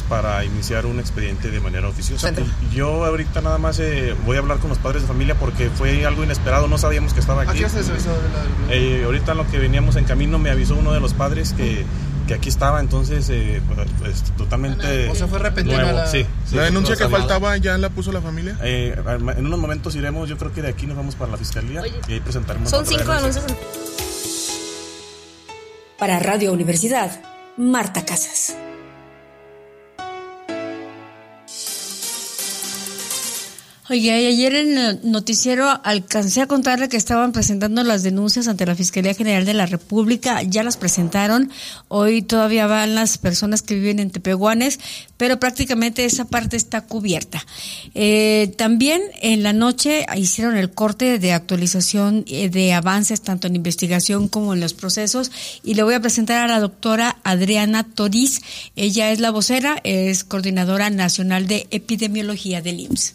para iniciar un expediente de manera oficiosa. Yo ahorita nada más voy a hablar con los padres de familia porque fue algo inesperado, no sabíamos que estaba aquí. ¿A qué se avisó de la... Ahorita en lo que veníamos en camino me avisó uno de los padres que aquí estaba, entonces pues totalmente... O sea, fue repentina sí, la denuncia que faltaba, ¿ya la puso la familia? En unos momentos iremos, yo creo que de aquí nos vamos para la fiscalía. Oye, y ahí presentaremos. Son 5 denuncias. Para Radio Universidad, Marta Casas. Oye, ayer en el noticiero alcancé a contarle que estaban presentando las denuncias ante la Fiscalía General de la República. Ya las presentaron. Hoy todavía van las personas que viven en Tepehuanes, pero prácticamente esa parte está cubierta. También en la noche hicieron el corte de actualización de avances tanto en investigación como en los procesos, y le voy a presentar a la doctora Adriana Toriz. Ella es la vocera, es coordinadora nacional de epidemiología del IMSS.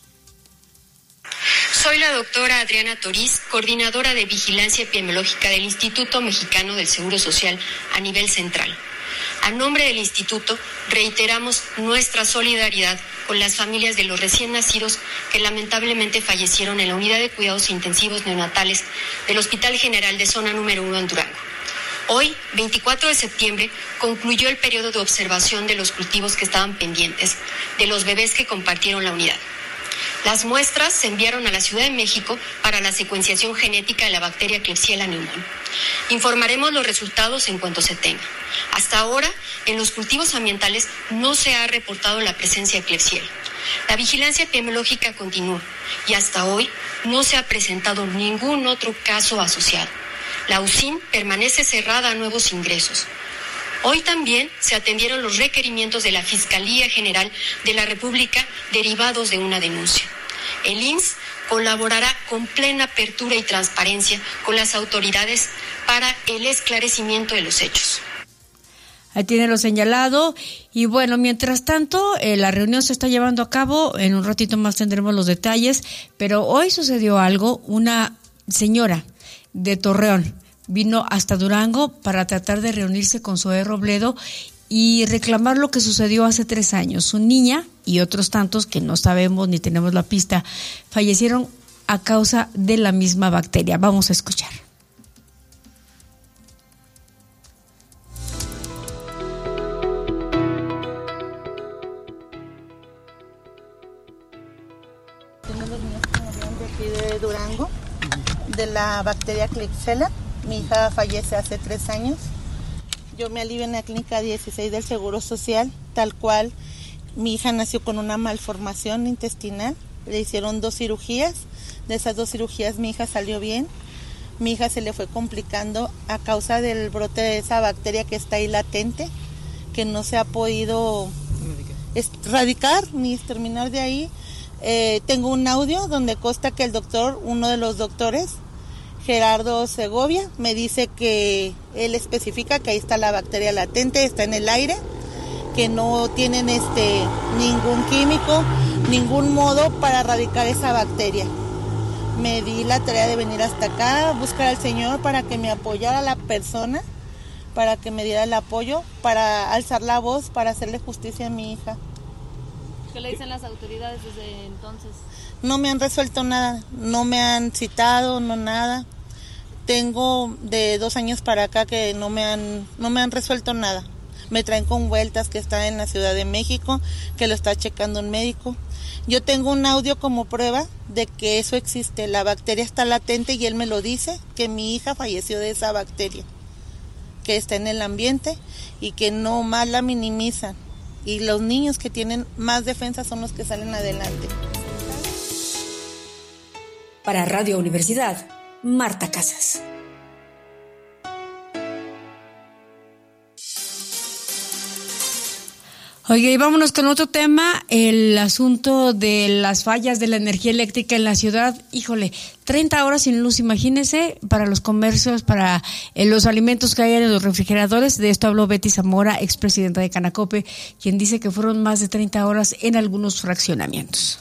Soy la doctora Adriana Toriz, coordinadora de vigilancia epidemiológica del Instituto Mexicano del Seguro Social a nivel central. A nombre del instituto, reiteramos nuestra solidaridad con las familias de los recién nacidos que lamentablemente fallecieron en la unidad de cuidados intensivos neonatales del Hospital General de Zona Número 1 en Durango. Hoy, 24 de septiembre, concluyó el periodo de observación de los cultivos que estaban pendientes de los bebés que compartieron la unidad. Las muestras se enviaron a la Ciudad de México para la secuenciación genética de la bacteria Klebsiella pneumoniae. Informaremos los resultados en cuanto se tenga. Hasta ahora, en los cultivos ambientales no se ha reportado la presencia de Klebsiella. La vigilancia epidemiológica continúa y hasta hoy no se ha presentado ningún otro caso asociado. La UCIN permanece cerrada a nuevos ingresos. Hoy también se atendieron los requerimientos de la Fiscalía General de la República derivados de una denuncia. El IMSS colaborará con plena apertura y transparencia con las autoridades para el esclarecimiento de los hechos. Ahí tiene lo señalado. Y bueno, mientras tanto, la reunión se está llevando a cabo. En un ratito más tendremos los detalles. Pero hoy sucedió algo. Una señora de Torreón vino hasta Durango para tratar de reunirse con Zoé Robledo y reclamar lo que sucedió hace 3 años. Su niña y otros tantos que no sabemos ni tenemos la pista fallecieron a causa de la misma bacteria. Vamos a escuchar. Tengo los niños que murieron de aquí de Durango, de la bacteria Klebsiella. Mi hija fallece hace 3 años. Yo me alivio en la clínica 16 del Seguro Social, tal cual. Mi hija nació con una malformación intestinal. Le hicieron 2 cirugías. De esas 2 cirugías mi hija salió bien. Mi hija se le fue complicando a causa del brote de esa bacteria que está ahí latente, que no se ha podido erradicar ni exterminar de ahí. Tengo un audio donde consta que el doctor, uno de los doctores, Gerardo Segovia, me dice que él especifica que ahí está la bacteria latente, está en el aire, que no tienen ningún químico, ningún modo para erradicar esa bacteria. Me di la tarea de venir hasta acá, a buscar al Señor para que me apoyara la persona, para que me diera el apoyo, para alzar la voz, para hacerle justicia a mi hija. ¿Qué le dicen las autoridades desde entonces? No me han resuelto nada, no me han citado, no nada. Tengo de 2 años para acá que no me han resuelto nada. Me traen con vueltas que está en la Ciudad de México, que lo está checando un médico. Yo tengo un audio como prueba de que eso existe, la bacteria está latente y él me lo dice, que mi hija falleció de esa bacteria, que está en el ambiente y que no más la minimizan. Y los niños que tienen más defensa son los que salen adelante. Para Radio Universidad, Marta Casas. Oye, y vámonos con otro tema, el asunto de las fallas de la energía eléctrica en la ciudad. Híjole, 30 horas sin luz, imagínense, para los comercios, para los alimentos que hay en los refrigeradores. De esto habló Betty Zamora, expresidenta de Canacope, quien dice que fueron más de 30 horas en algunos fraccionamientos.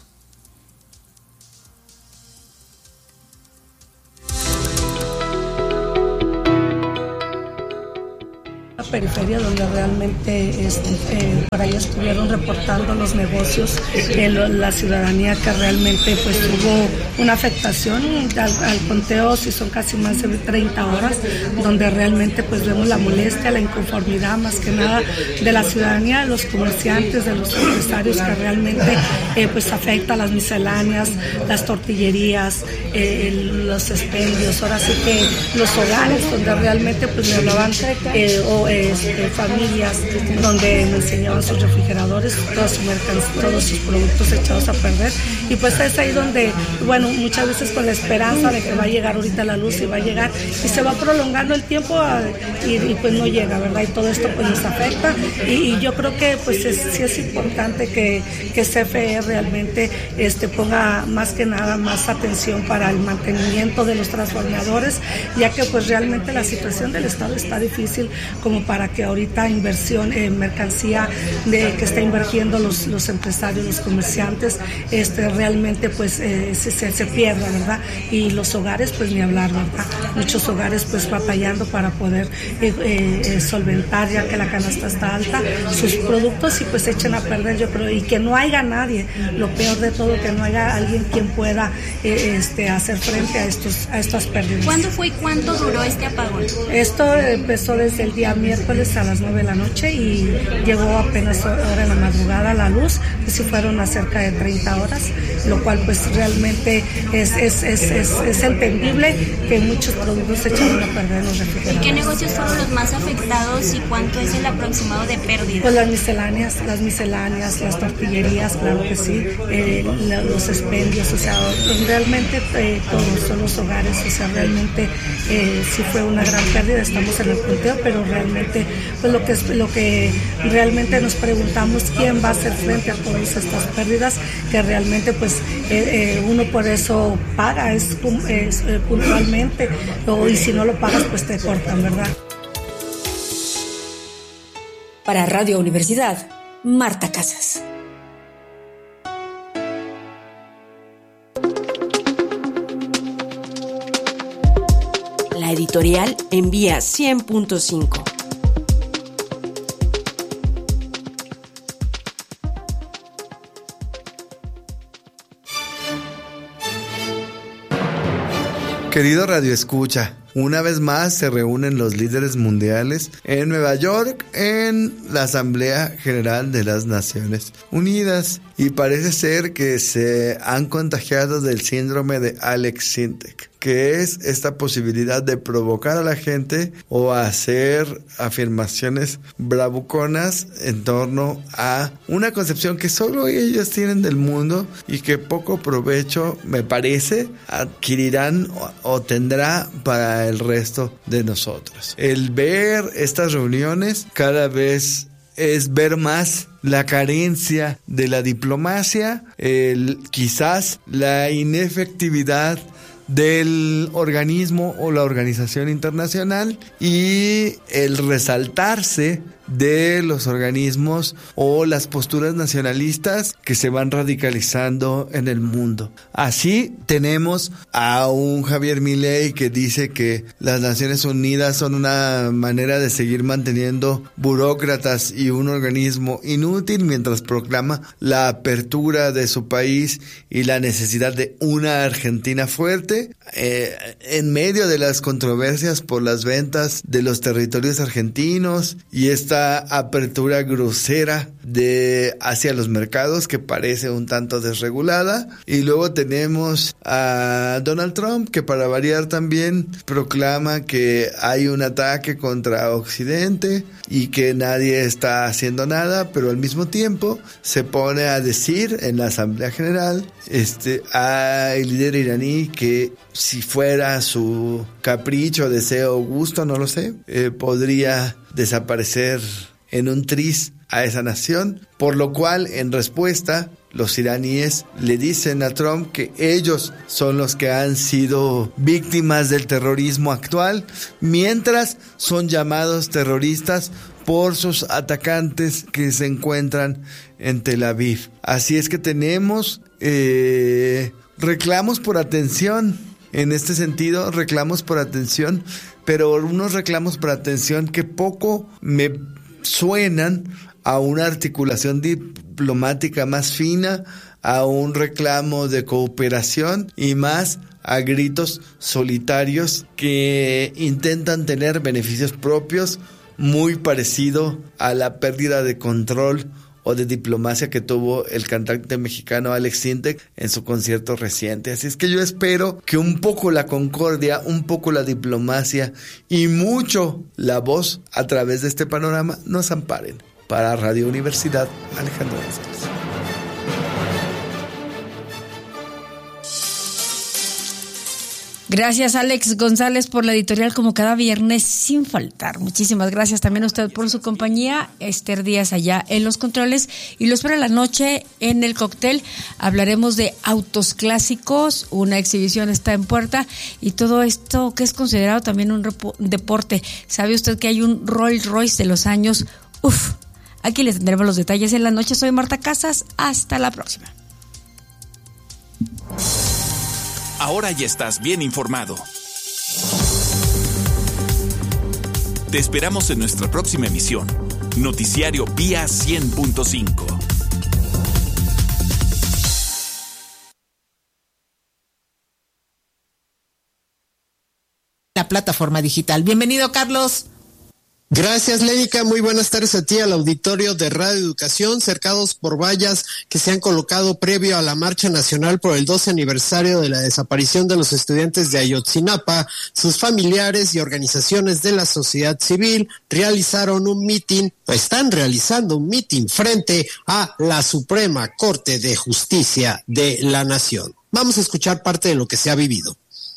periferia, donde realmente por ahí estuvieron reportando los negocios, la ciudadanía que realmente pues tuvo una afectación al conteo, si son casi más de 30 horas, donde realmente pues vemos la molestia, la inconformidad más que nada de la ciudadanía, de los comerciantes, de los empresarios, que realmente pues afecta a las misceláneas, las tortillerías, los expendios, ahora sí que los hogares, donde realmente pues me hablaban familias, donde me enseñaban sus refrigeradores, todos sus productos echados a perder, y pues es ahí donde, bueno, muchas veces con la esperanza de que va a llegar ahorita la luz y va a llegar, y se va prolongando el tiempo y pues no llega, ¿verdad? Y todo esto pues nos afecta, y yo creo que pues sí es importante que CFE realmente ponga más que nada más atención para el mantenimiento de los transformadores, ya que pues realmente la situación del Estado está difícil como para que ahorita inversión en mercancía que está invirtiendo los empresarios, los comerciantes, realmente pues se pierda, ¿verdad? Y los hogares pues ni hablar, ¿verdad? Muchos hogares pues batallando para poder solventar, ya que la canasta está alta, sus productos, y pues se echen a perder, yo creo, y que no haya nadie, lo peor de todo, que no haya alguien quien pueda hacer frente a estas pérdidas. ¿Cuándo fue y cuánto duró este apagón? Esto empezó desde el día miércoles a las 9 de la noche y llegó apenas ahora en la madrugada la luz, que sí fueron a cerca de 30 horas, lo cual pues realmente es entendible que muchos productos se echaron a perder en los refrigeradores. ¿Y qué negocios fueron los más afectados y cuánto es el aproximado de pérdidas? Pues las misceláneas, las tortillerías, claro que sí, los expendios, o sea, realmente todos los hogares, o sea, realmente sí fue una gran pérdida, estamos en el conteo, pero realmente pues lo que realmente nos preguntamos, quién va a hacer frente a todas estas pérdidas, que realmente pues uno por eso paga, es puntualmente, y si no lo pagas pues te cortan, ¿verdad? Para Radio Universidad, Marta Casas. La editorial envía 100.5. Querido Radio Escucha, una vez más se reúnen los líderes mundiales en Nueva York en la Asamblea General de las Naciones Unidas, y parece ser que se han contagiado del síndrome de Alex Sintek, que es esta posibilidad de provocar a la gente o hacer afirmaciones bravuconas en torno a una concepción que solo ellos tienen del mundo y que poco provecho, me parece, adquirirán o tendrá para el resto de nosotros. El ver estas reuniones cada vez es ver más la carencia de la diplomacia, quizás la inefectividad del organismo o la organización internacional, y el resaltarse de los organismos o las posturas nacionalistas que se van radicalizando en el mundo. Así tenemos a un Javier Milei que dice que las Naciones Unidas son una manera de seguir manteniendo burócratas y un organismo inútil, mientras proclama la apertura de su país y la necesidad de una Argentina fuerte en medio de las controversias por las ventas de los territorios argentinos y esta apertura grosera hacia los mercados que parece un tanto desregulada. Y luego tenemos a Donald Trump, que para variar también proclama que hay un ataque contra Occidente y que nadie está haciendo nada, pero al mismo tiempo se pone a decir en la Asamblea General al líder iraní que si fuera su capricho, deseo o gusto, no lo sé, podría desaparecer en un tris a esa nación, por lo cual en respuesta los iraníes le dicen a Trump que ellos son los que han sido víctimas del terrorismo actual, mientras son llamados terroristas por sus atacantes que se encuentran en Tel Aviv. Así es que tenemos reclamos por atención. En este sentido, reclamos por atención pero unos reclamos por atención que poco me suenan a una articulación diplomática más fina, a un reclamo de cooperación y más a gritos solitarios que intentan tener beneficios propios, muy parecido a la pérdida de control o de diplomacia que tuvo el cantante mexicano Alex Sintek en su concierto reciente. Así es que yo espero que un poco la concordia, un poco la diplomacia y mucho la voz a través de este panorama nos amparen. Para Radio Universidad, Alejandro González. Gracias, Alex González, por la editorial como cada viernes sin faltar. Muchísimas gracias también a usted por su compañía. Esther Díaz allá en los controles. Y lo espero la noche en el cóctel. Hablaremos de autos clásicos. Una exhibición está en puerta. Y todo esto que es considerado también un deporte. ¿Sabe usted que hay un Rolls Royce de los años? Aquí les tendremos los detalles en la noche. Soy Marta Casas. Hasta la próxima. Ahora ya estás bien informado. Te esperamos en nuestra próxima emisión. Noticiario Vía 100.5. La plataforma digital. Bienvenido, Carlos. Gracias, Lénica. Muy buenas tardes a ti, al auditorio de Radio Educación, cercados por vallas que se han colocado previo a la Marcha Nacional por el 12 aniversario de la desaparición de los estudiantes de Ayotzinapa. Sus familiares y organizaciones de la sociedad civil realizaron un mitin, o están realizando un mitin frente a la Suprema Corte de Justicia de la Nación. Vamos a escuchar parte de lo que se ha vivido.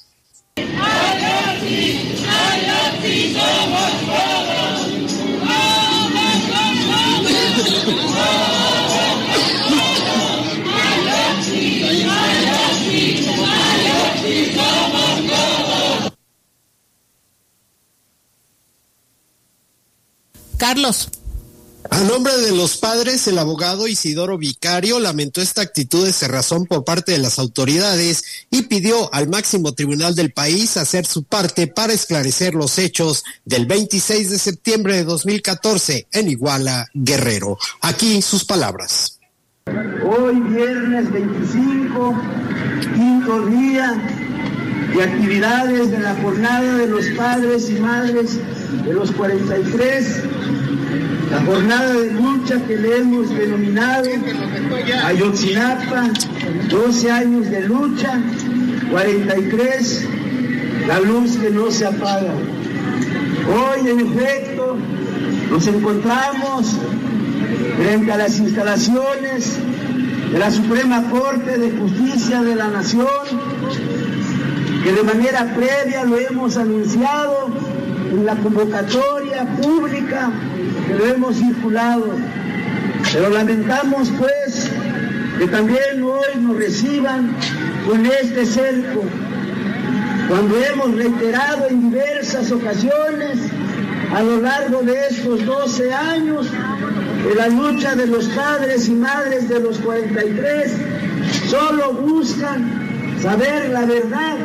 Carlos. A nombre de los padres, el abogado Isidoro Vicario lamentó esta actitud de cerrazón por parte de las autoridades y pidió al máximo tribunal del país hacer su parte para esclarecer los hechos del 26 de septiembre de 2014 en Iguala, Guerrero. Aquí sus palabras. Hoy viernes 25, quinto día de actividades de la jornada de los padres y madres de los 43, la jornada de lucha que le hemos denominado Ayotzinapa, 12 años de lucha, 43, la luz que no se apaga. Hoy, en efecto, nos encontramos frente a las instalaciones de la Suprema Corte de Justicia de la Nación, que de manera previa lo hemos anunciado en la convocatoria pública que lo hemos circulado. Pero lamentamos pues que también hoy nos reciban con este cerco, cuando hemos reiterado en diversas ocasiones a lo largo de estos 12 años de la lucha de los padres y madres de los 43, solo buscan saber la verdad.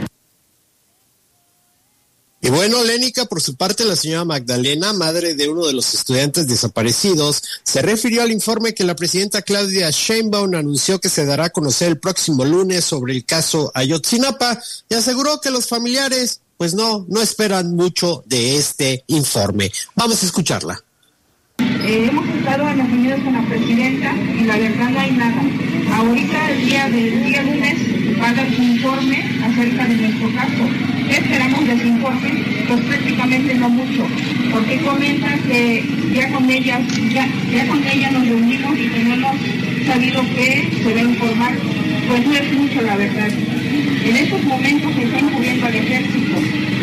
Y bueno, Lénica, por su parte, la señora Magdalena, madre de uno de los estudiantes desaparecidos, se refirió al informe que la presidenta Claudia Sheinbaum anunció que se dará a conocer el próximo lunes sobre el caso Ayotzinapa y aseguró que los familiares, pues no esperan mucho de este informe. Vamos a escucharla. Hemos estado en las reuniones con la presidenta y la verdad no hay nada. Ahorita, el día lunes, va a dar su informe acerca de nuestro caso. ¿Qué esperamos de su informe? Pues prácticamente no mucho, porque comenta que ya con ella nos reunimos y tenemos sabido que se va a informar. Pues no es mucho, la verdad. En estos momentos se está incluyendo al ejército,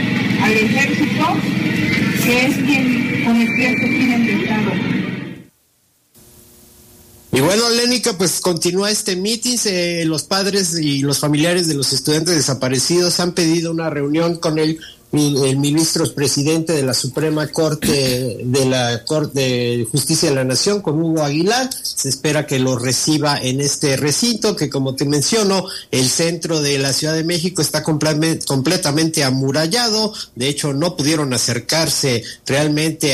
que es quien cometió este crimen de Estado. Y bueno, Lénica, pues continúa este mitin. Los padres y los familiares de los estudiantes desaparecidos han pedido una reunión con el el ministro es presidente de la Suprema Corte de Justicia de la Nación, con Hugo Aguilar. Se espera que lo reciba en este recinto, que como te menciono, el centro de la Ciudad de México está completamente amurallado. De hecho, no pudieron acercarse realmente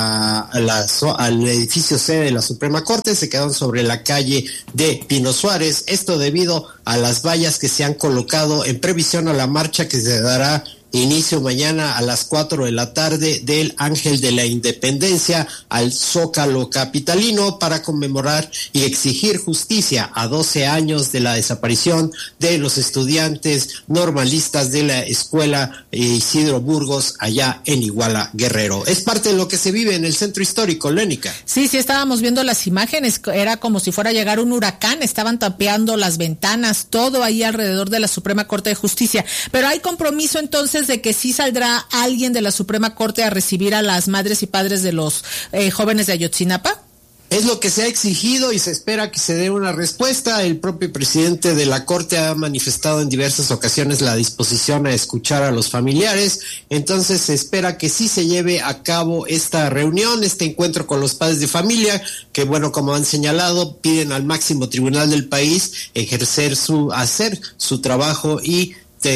al edificio sede de la Suprema Corte, se quedaron sobre la calle de Pino Suárez. Esto debido a las vallas que se han colocado en previsión a la marcha que se dará inicio mañana a las 4 de la tarde del Ángel de la Independencia al Zócalo capitalino para conmemorar y exigir justicia a 12 años de la desaparición de los estudiantes normalistas de la escuela Isidro Burgos allá en Iguala, Guerrero. Es parte de lo que se vive en el centro histórico, Lénica. Sí, estábamos viendo las imágenes, era como si fuera a llegar un huracán, estaban tapeando las ventanas, todo ahí alrededor de la Suprema Corte de Justicia, pero hay compromiso entonces de que sí saldrá alguien de la Suprema Corte a recibir a las madres y padres de los jóvenes de Ayotzinapa. Es lo que se ha exigido y se espera que se dé una respuesta. El propio presidente de la Corte ha manifestado en diversas ocasiones la disposición a escuchar a los familiares. Entonces se espera que sí se lleve a cabo esta reunión, este encuentro con los padres de familia, que bueno, como han señalado, piden al máximo tribunal del país hacer su trabajo y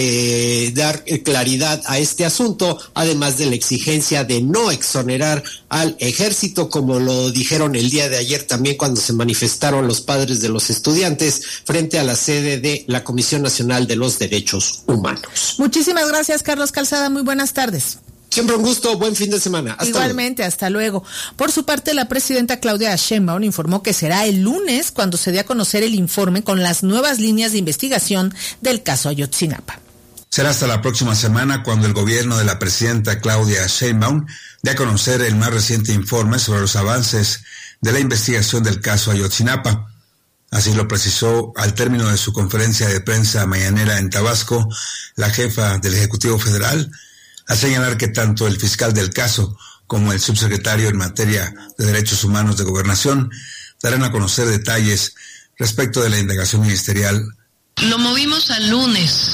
dar claridad a este asunto, además de la exigencia de no exonerar al ejército, como lo dijeron el día de ayer también cuando se manifestaron los padres de los estudiantes frente a la sede de la Comisión Nacional de los Derechos Humanos. Muchísimas gracias, Carlos Calzada, muy buenas tardes. Siempre un gusto, buen fin de semana. Igualmente, hasta luego. Por su parte, la presidenta Claudia Sheinbaum informó que será el lunes cuando se dé a conocer el informe con las nuevas líneas de investigación del caso Ayotzinapa. Será hasta la próxima semana cuando el gobierno de la presidenta Claudia Sheinbaum dé a conocer el más reciente informe sobre los avances de la investigación del caso Ayotzinapa. Así lo precisó al término de su conferencia de prensa mañanera en Tabasco, la jefa del Ejecutivo Federal, a señalar que tanto el fiscal del caso como el subsecretario en materia de Derechos Humanos de Gobernación darán a conocer detalles respecto de la indagación ministerial. Lo movimos al lunes,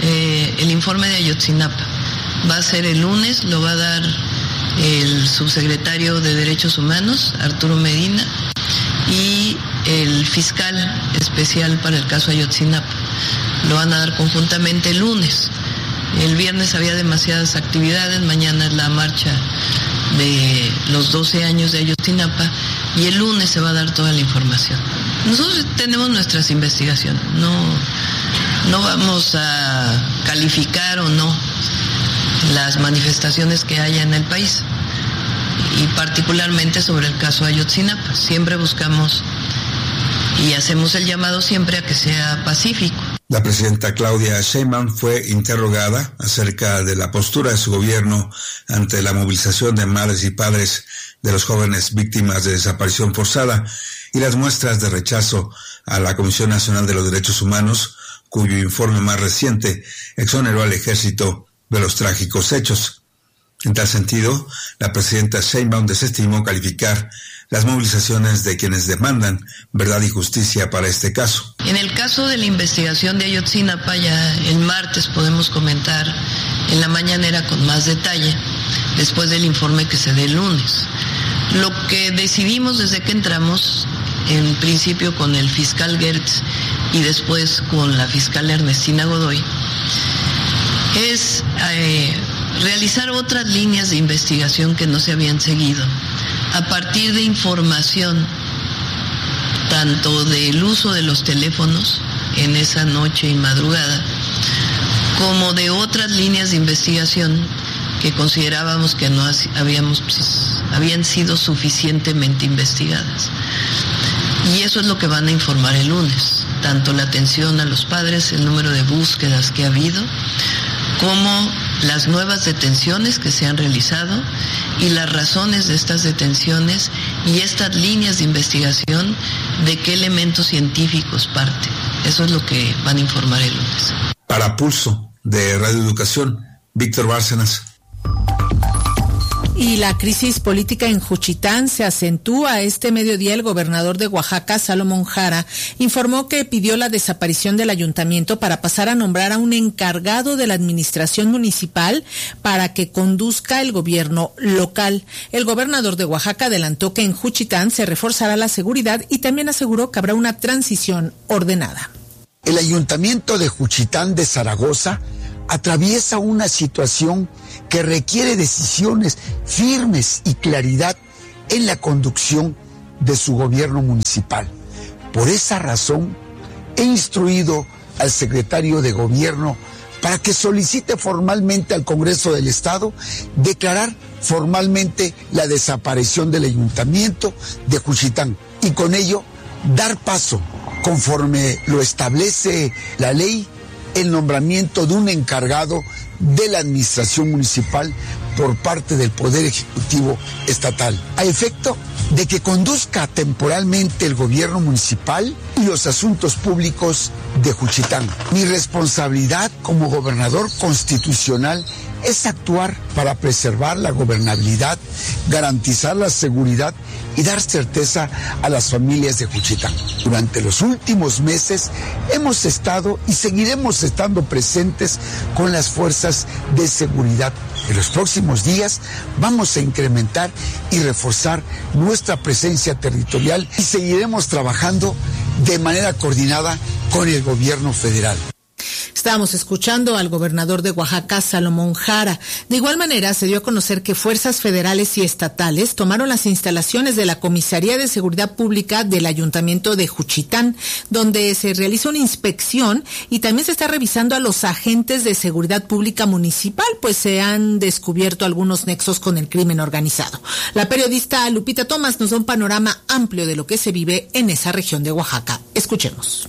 el informe de Ayotzinapa. Va a ser el lunes, lo va a dar el subsecretario de Derechos Humanos, Arturo Medina, y el fiscal especial para el caso Ayotzinapa. Lo van a dar conjuntamente el lunes. El viernes había demasiadas actividades, mañana es la marcha de los 12 años de Ayotzinapa y el lunes se va a dar toda la información. Nosotros tenemos nuestras investigaciones, no vamos a calificar o no las manifestaciones que haya en el país y particularmente sobre el caso Ayotzinapa. Siempre buscamos y hacemos el llamado siempre a que sea pacífico. La presidenta Claudia Sheinbaum fue interrogada acerca de la postura de su gobierno ante la movilización de madres y padres de los jóvenes víctimas de desaparición forzada y las muestras de rechazo a la Comisión Nacional de los Derechos Humanos, cuyo informe más reciente exoneró al ejército de los trágicos hechos. En tal sentido, la presidenta Sheinbaum desestimó calificar las movilizaciones de quienes demandan verdad y justicia para este caso. En el caso de la investigación de Ayotzinapa, ya el martes podemos comentar en la mañanera con más detalle, después del informe que se dé el lunes. Lo que decidimos desde que entramos, en principio con el fiscal Gertz y después con la fiscal Ernestina Godoy, es realizar otras líneas de investigación que no se habían seguido, a partir de información tanto del uso de los teléfonos en esa noche y madrugada, como de otras líneas de investigación que considerábamos que no habían sido suficientemente investigadas. Y eso es lo que van a informar el lunes, tanto la atención a los padres, el número de búsquedas que ha habido, como las nuevas detenciones que se han realizado y las razones de estas detenciones y estas líneas de investigación, de qué elementos científicos parten. Eso es lo que van a informar el lunes. Para Pulso de Radio Educación, Víctor Bárcenas. Y la crisis política en Juchitán se acentúa. Este mediodía el gobernador de Oaxaca, Salomón Jara, informó que pidió la desaparición del ayuntamiento para pasar a nombrar a un encargado de la administración municipal para que conduzca el gobierno local. El gobernador de Oaxaca adelantó que en Juchitán se reforzará la seguridad y también aseguró que habrá una transición ordenada. El ayuntamiento de Juchitán de Zaragoza atraviesa una situación que requiere decisiones firmes y claridad en la conducción de su gobierno municipal. Por esa razón, he instruido al secretario de Gobierno para que solicite formalmente al Congreso del Estado declarar formalmente la desaparición del ayuntamiento de Juchitán y con ello dar paso, conforme lo establece la ley, el nombramiento de un encargado de la administración municipal por parte del Poder Ejecutivo Estatal, a efecto de que conduzca temporalmente el gobierno municipal y los asuntos públicos de Juchitán. Mi responsabilidad como gobernador constitucional es actuar para preservar la gobernabilidad, garantizar la seguridad y dar certeza a las familias de Juchitán. Durante los últimos meses hemos estado y seguiremos estando presentes con las fuerzas de seguridad. En los próximos días vamos a incrementar y reforzar nuestra presencia territorial y seguiremos trabajando de manera coordinada con el gobierno federal. Estábamos escuchando al gobernador de Oaxaca, Salomón Jara. De igual manera, se dio a conocer que fuerzas federales y estatales tomaron las instalaciones de la Comisaría de Seguridad Pública del Ayuntamiento de Juchitán, donde se realiza una inspección y también se está revisando a los agentes de seguridad pública municipal, pues se han descubierto algunos nexos con el crimen organizado. La periodista Lupita Tomás nos da un panorama amplio de lo que se vive en esa región de Oaxaca. Escuchemos.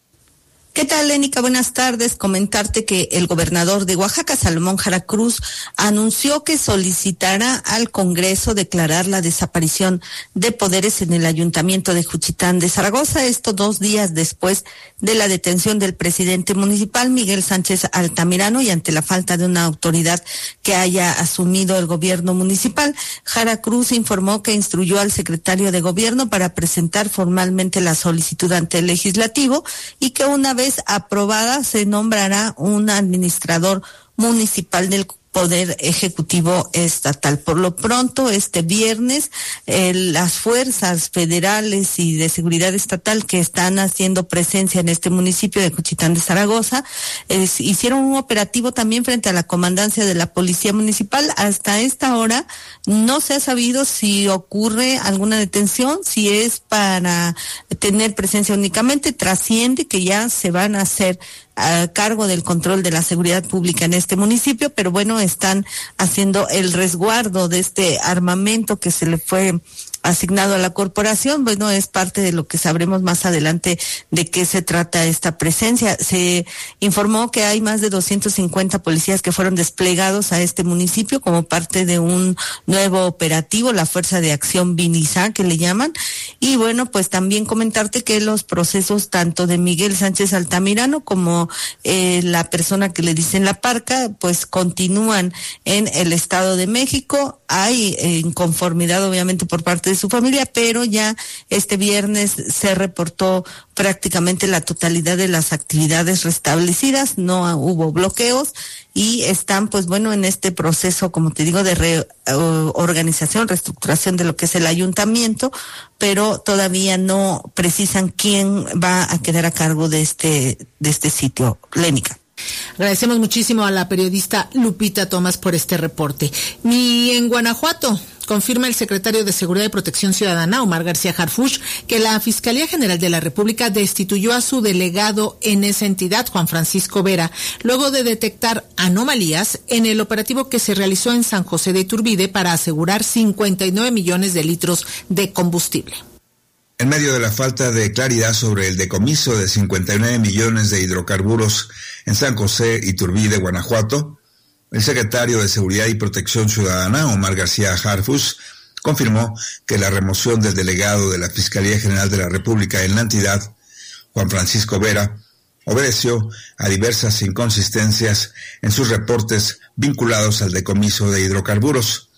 ¿Qué tal, Lénica? Buenas tardes. Comentarte que el gobernador de Oaxaca, Salomón Jara Cruz, anunció que solicitará al Congreso declarar la desaparición de poderes en el Ayuntamiento de Juchitán de Zaragoza, esto 2 días después de la detención del presidente municipal, Miguel Sánchez Altamirano, y ante la falta de una autoridad que haya asumido el gobierno municipal. Jara Cruz informó que instruyó al secretario de Gobierno para presentar formalmente la solicitud ante el Legislativo y que una vez aprobada se nombrará un administrador municipal del Poder Ejecutivo Estatal. Por lo pronto, este viernes, las fuerzas federales y de seguridad estatal que están haciendo presencia en este municipio de Juchitán de Zaragoza, hicieron un operativo también frente a la comandancia de la Policía Municipal. Hasta esta hora no se ha sabido si ocurre alguna detención, si es para tener presencia únicamente. Trasciende que ya se van a hacer a cargo del control de la seguridad pública en este municipio, pero bueno, están haciendo el resguardo de este armamento que se le fue asignado a la corporación. Bueno, es parte de lo que sabremos más adelante de qué se trata esta presencia. Se informó que hay más de 250 policías que fueron desplegados a este municipio como parte de un nuevo operativo, la Fuerza de Acción Vinizá, que le llaman. Y bueno, pues también comentarte que los procesos tanto de Miguel Sánchez Altamirano como la persona que le dicen La Parca, pues continúan en el Estado de México. Hay inconformidad obviamente por parte de su familia, pero ya este viernes se reportó prácticamente la totalidad de las actividades restablecidas, no hubo bloqueos y están pues bueno en este proceso, como te digo, de reorganización, reestructuración de lo que es el ayuntamiento, pero todavía no precisan quién va a quedar a cargo de este sitio. Lénica. Agradecemos muchísimo a la periodista Lupita Tomás por este reporte. Y en Guanajuato, confirma el secretario de Seguridad y Protección Ciudadana, Omar García Harfuch, que la Fiscalía General de la República destituyó a su delegado en esa entidad, Juan Francisco Vera, luego de detectar anomalías en el operativo que se realizó en San José de Iturbide para asegurar 59 millones de litros de combustible. En medio de la falta de claridad sobre el decomiso de 59 millones de hidrocarburos en San José Iturbide, Guanajuato, el secretario de Seguridad y Protección Ciudadana, Omar García Harfuch, confirmó que la remoción del delegado de la Fiscalía General de la República en la entidad, Juan Francisco Vera, obedeció a diversas inconsistencias en sus reportes vinculados al decomiso de hidrocarburos.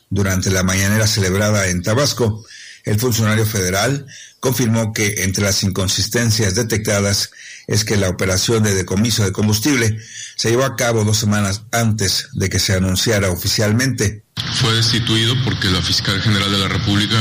Durante la mañanera celebrada en Tabasco, el funcionario federal confirmó que entre las inconsistencias detectadas es que la operación de decomiso de combustible se llevó a cabo 2 semanas antes de que se anunciara oficialmente. Fue destituido porque la fiscal general de la República,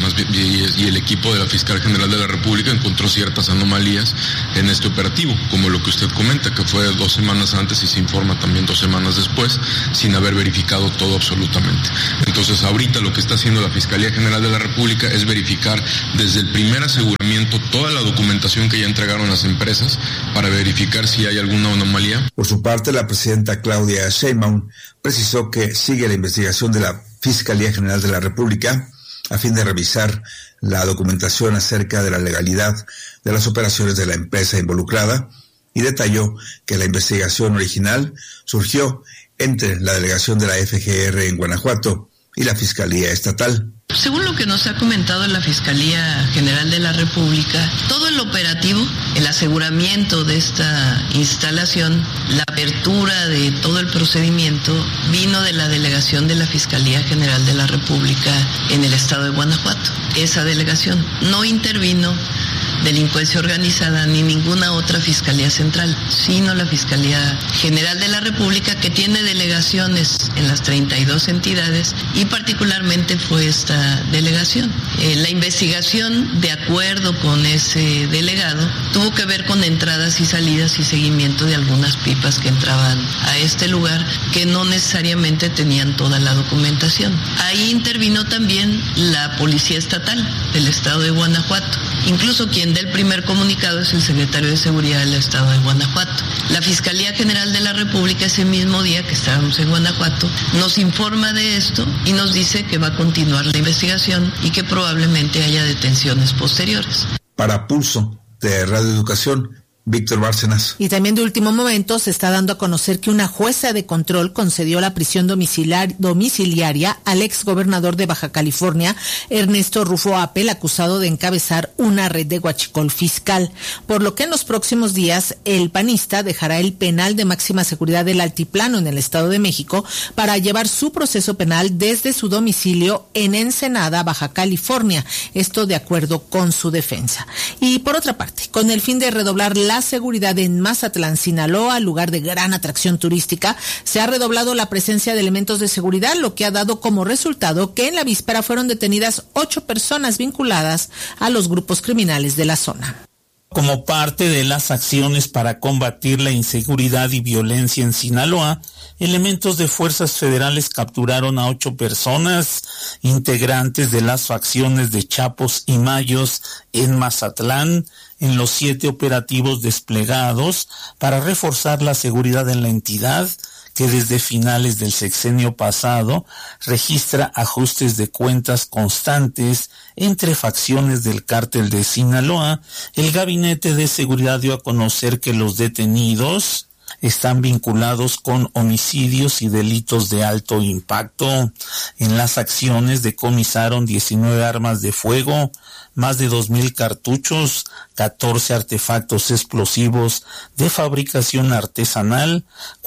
y el equipo de la fiscal general de la República encontró ciertas anomalías en este operativo, como lo que usted comenta, que fue 2 semanas antes y se informa también 2 semanas después, sin haber verificado todo absolutamente. Entonces, ahorita lo que está haciendo la Fiscalía General de la República es verificar desde el primer aseguramiento toda la documentación que ya entregaron las empresas para verificar si hay alguna anomalía. Por su parte, la presidenta Claudia Sheinbaum precisó que sigue la investigación de la Fiscalía General de la República a fin de revisar la documentación acerca de la legalidad de las operaciones de la empresa involucrada y detalló que la investigación original surgió entre la delegación de la FGR en Guanajuato y la Fiscalía Estatal. Según lo que nos ha comentado la Fiscalía General de la República, todo el operativo, el aseguramiento de esta instalación, la apertura de todo el procedimiento vino de la delegación de la Fiscalía General de la República en el estado de Guanajuato. Esa delegación no intervino delincuencia organizada ni ninguna otra Fiscalía Central, sino la Fiscalía General de la República, que tiene delegaciones en las 32 entidades y particularmente fue esta delegación. La investigación, de acuerdo con ese delegado, tuvo que ver con entradas y salidas y seguimiento de algunas pipas que entraban a este lugar que no necesariamente tenían toda la documentación. Ahí intervino también la Policía Estatal del estado de Guanajuato. Incluso quien da el primer comunicado es el secretario de Seguridad del estado de Guanajuato. La Fiscalía General de la República, ese mismo día que estábamos en Guanajuato, nos informa de esto y nos dice que va a continuar la investigación y que probablemente haya detenciones posteriores. Para Pulso de Radio Educación, Víctor Bárcenas. Y también de último momento se está dando a conocer que una jueza de control concedió la prisión domiciliaria al ex gobernador de Baja California, Ernesto Rufo Apel, acusado de encabezar una red de huachicol fiscal, por lo que en los próximos días el panista dejará el penal de máxima seguridad del Altiplano en el Estado de México para llevar su proceso penal desde su domicilio en Ensenada, Baja California, esto de acuerdo con su defensa. Y por otra parte, con el fin de redoblar la seguridad en Mazatlán, Sinaloa, lugar de gran atracción turística, se ha redoblado la presencia de elementos de seguridad, lo que ha dado como resultado que en la víspera fueron detenidas 8 personas vinculadas a los grupos criminales de la zona. Como parte de las acciones para combatir la inseguridad y violencia en Sinaloa, elementos de fuerzas federales capturaron a 8 personas, integrantes de las facciones de Chapos y Mayos en Mazatlán, en los 7 operativos desplegados para reforzar la seguridad en la entidad, que desde finales del sexenio pasado registra ajustes de cuentas constantes entre facciones del cártel de Sinaloa. El Gabinete de Seguridad dio a conocer que los detenidos están vinculados con homicidios y delitos de alto impacto. En las acciones decomisaron 19 armas de fuego, más de 2,000 cartuchos, 14 artefactos explosivos de fabricación artesanal,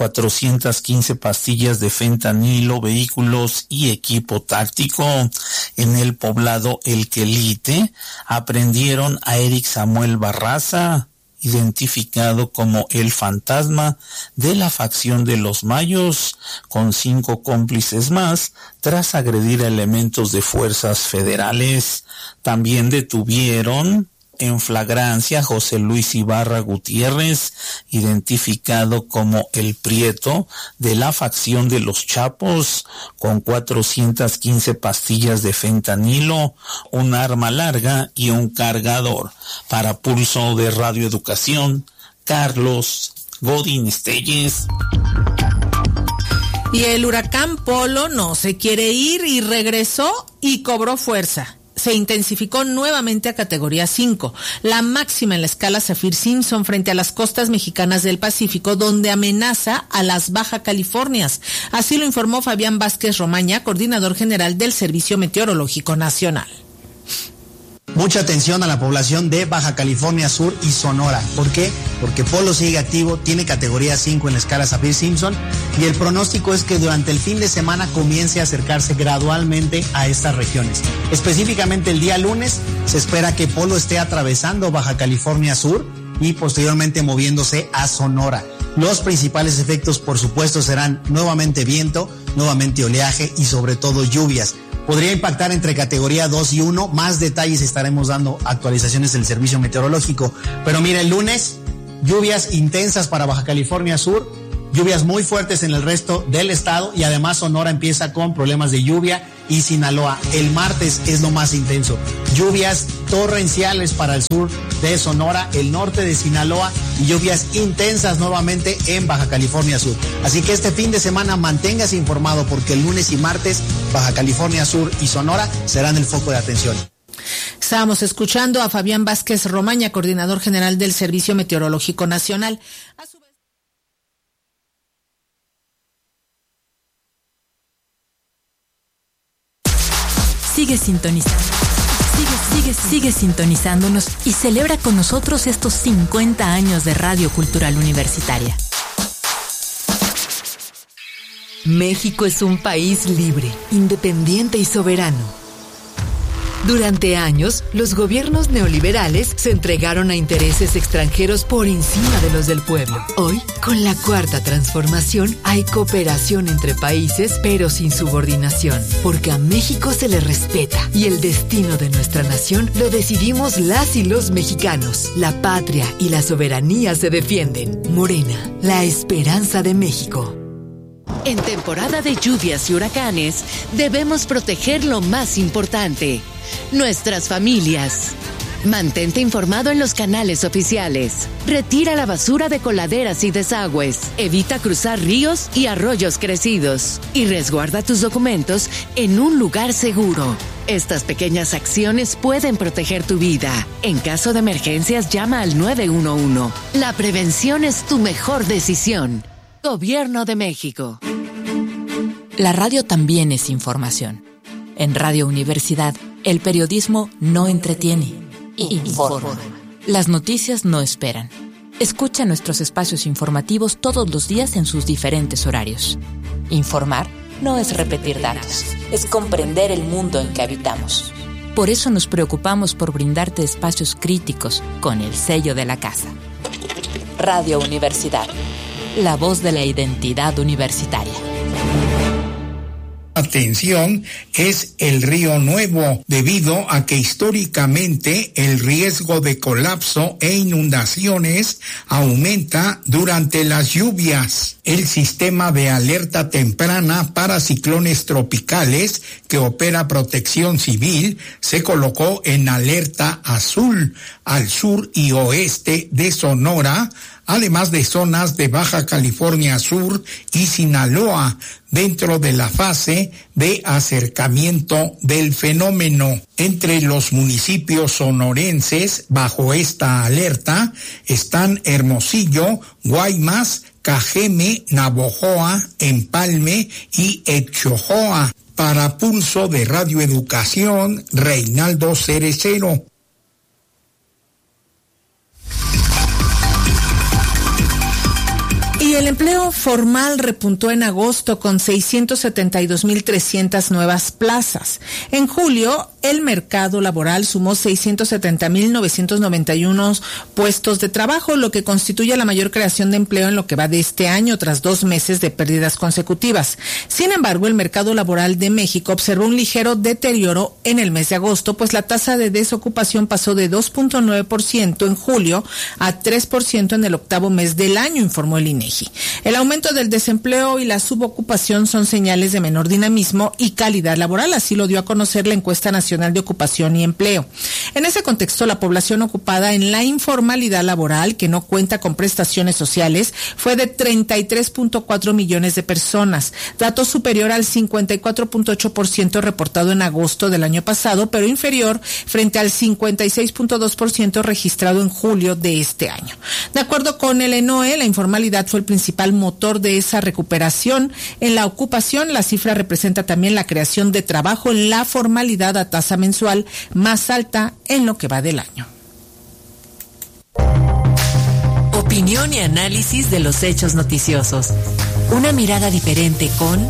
415 pastillas de fentanilo, vehículos y equipo táctico. En el poblado El Quelite aprendieron a Eric Samuel Barraza, identificado como el fantasma de la facción de los Mayos, con 5 cómplices más, tras agredir a elementos de fuerzas federales. También detuvieron en flagrancia a José Luis Ibarra Gutiérrez, identificado como el Prieto, de la facción de los Chapos, con 415 pastillas de fentanilo, un arma larga y un cargador. Para Pulso de Radio Educación, Carlos Godín Estelles. Y el huracán Polo no se quiere ir y regresó y cobró fuerza. Se intensificó nuevamente a categoría 5, la máxima en la escala Saffir-Simpson frente a las costas mexicanas del Pacífico, donde amenaza a las Baja Californias. Así lo informó Fabián Vázquez Romaña, coordinador general del Servicio Meteorológico Nacional. Mucha atención a la población de Baja California Sur y Sonora. ¿Por qué? Porque Polo sigue activo, tiene categoría 5 en la escala Saffir-Simpson y el pronóstico es que durante el fin de semana comience a acercarse gradualmente a estas regiones. Específicamente el día lunes se espera que Polo esté atravesando Baja California Sur y posteriormente moviéndose a Sonora. Los principales efectos, por supuesto, serán nuevamente viento, nuevamente oleaje y sobre todo lluvias. Podría impactar entre categoría 2 y 1. Más detalles estaremos dando actualizaciones del servicio meteorológico. Pero mira, el lunes, lluvias intensas para Baja California Sur, lluvias muy fuertes en el resto del estado y además Sonora empieza con problemas de lluvia y Sinaloa. El martes es lo más intenso. Lluvias torrenciales para el sur de Sonora, el norte de Sinaloa y lluvias intensas nuevamente en Baja California Sur. Así que este fin de semana manténgase informado porque el lunes y martes Baja California Sur y Sonora serán el foco de atención. Estábamos escuchando a Fabián Vázquez Romaña, coordinador general del Servicio Meteorológico Nacional. Sigue sintonizando. Sigue sintonizándonos y celebra con nosotros estos 50 años de Radio Cultural Universitaria. México es un país libre, independiente y soberano. Durante años, los gobiernos neoliberales se entregaron a intereses extranjeros por encima de los del pueblo. Hoy, con la Cuarta Transformación, hay cooperación entre países, pero sin subordinación, porque a México se le respeta y el destino de nuestra nación lo decidimos las y los mexicanos. La patria y la soberanía se defienden. Morena, la esperanza de México. En temporada de lluvias y huracanes, debemos proteger lo más importante: nuestras familias. Mantente informado en los canales oficiales. Retira la basura de coladeras y desagües. Evita cruzar ríos y arroyos crecidos. Y resguarda tus documentos en un lugar seguro. Estas pequeñas acciones pueden proteger tu vida. En caso de emergencias, llama al 911. La prevención es tu mejor decisión. Gobierno de México. La radio también es información. En Radio Universidad, el periodismo no entretiene, informa. Las noticias no esperan. Escucha nuestros espacios informativos todos los días en sus diferentes horarios. Informar no es repetir datos, es comprender el mundo en que habitamos. Por eso nos preocupamos por brindarte espacios críticos con el sello de la casa. Radio Universidad, la voz de la identidad universitaria. Atención, es el Río Nuevo, debido a que históricamente el riesgo de colapso e inundaciones aumenta durante las lluvias. El sistema de alerta temprana para ciclones tropicales que opera Protección Civil se colocó en alerta azul al sur y oeste de Sonora, además de zonas de Baja California Sur y Sinaloa, dentro de la fase de acercamiento del fenómeno. Entre los municipios sonorenses bajo esta alerta están Hermosillo, Guaymas, Cajeme, Navojoa, Empalme y Etchojoa. Para Pulso de Radio Educación, Reinaldo Cerecero. Y el empleo formal repuntó en agosto con 672.300 nuevas plazas. En julio, el mercado laboral sumó 670.991 puestos de trabajo, lo que constituye la mayor creación de empleo en lo que va de este año, tras 2 meses de pérdidas consecutivas. Sin embargo, el mercado laboral de México observó un ligero deterioro en el mes de agosto, pues la tasa de desocupación pasó de 2.9% en julio a 3% en el octavo mes del año, informó el INEGI. El aumento del desempleo y la subocupación son señales de menor dinamismo y calidad laboral, así lo dio a conocer la Encuesta Nacional de Ocupación y Empleo. En ese contexto, la población ocupada en la informalidad laboral, que no cuenta con prestaciones sociales, fue de 33.4 millones de personas, dato superior al 54.8% reportado en agosto del año pasado, pero inferior frente al 56.2% registrado en julio de este año. De acuerdo con el ENOE, la informalidad fue el principal motor de esa recuperación. En la ocupación, la cifra representa también la creación de trabajo en la formalidad a tasa mensual más alta en lo que va del año. Opinión y análisis de los hechos noticiosos. Una mirada diferente con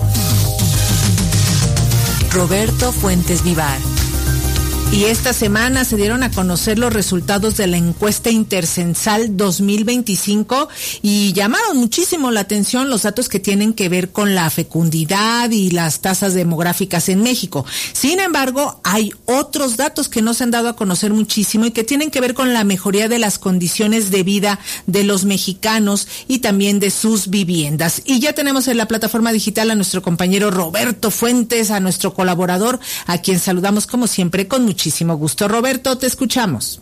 Roberto Fuentes Vivar. Y esta semana se dieron a conocer los resultados de la encuesta intercensal 2025 y llamaron muchísimo la atención los datos que tienen que ver con la fecundidad y las tasas demográficas en México. Sin embargo, hay otros datos que no se han dado a conocer muchísimo y que tienen que ver con la mejoría de las condiciones de vida de los mexicanos y también de sus viviendas. Y ya tenemos en la plataforma digital a nuestro compañero Roberto Fuentes, a nuestro colaborador, a quien saludamos como siempre con muchísimo gusto. Roberto, te escuchamos.